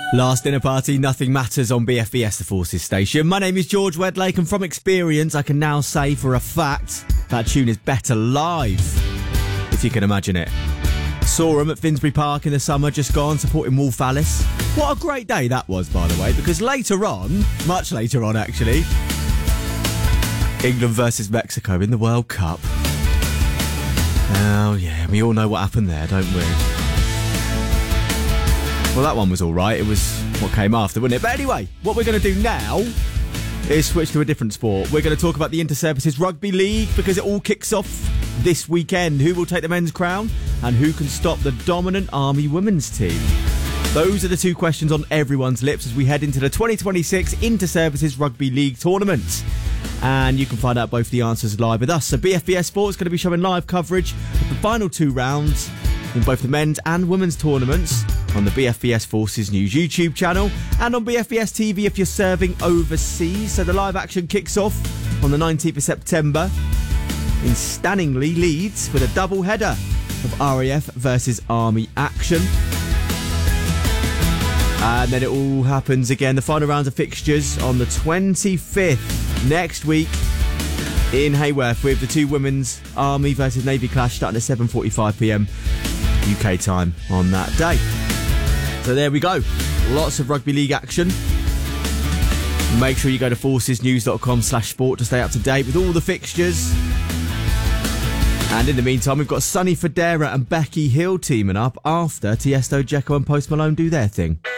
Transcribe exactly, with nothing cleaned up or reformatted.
Last dinner party, nothing matters on B F B S, the Forces station. My name is George Wedlake, and from experience, I can now say for a fact that tune is better live, if you can imagine it. Saw him at Finsbury Park in the summer, just gone, supporting Wolf Alice. What a great day that was, by the way, because later on, much later on actually, England versus Mexico in the World Cup. Oh yeah, we all know what happened there, don't we? Well, that one was all right. It was what came after, wasn't it? But anyway, what we're going to do now is switch to a different sport. We're going to talk about the Inter-Services Rugby League because it all kicks off this weekend. Who will take the men's crown and who can stop the dominant Army women's team? Those are the two questions on everyone's lips as we head into the twenty twenty-six Inter-Services Rugby League tournament. And you can find out both the answers live with us. So B F B S Sports is going to be showing live coverage of the final two rounds in both the men's and women's tournaments on the B F B S Forces News YouTube channel and on B F B S T V if you're serving overseas. So the live action kicks off on the nineteenth of September in Stanningley, Leeds, with a double header of R A F versus Army action. And then it all happens again, the final rounds of fixtures on the twenty-fifth next week in Hayworth with the two women's Army versus Navy clash starting at seven forty-five p m U K time on that day. So there we go. Lots of rugby league action. Make sure you go to forcesnews.com slash sport to stay up to date with all the fixtures. And in the meantime, we've got Sonny Fodera and Becky Hill teaming up after Tiesto, Dzeko and Post Malone do their thing.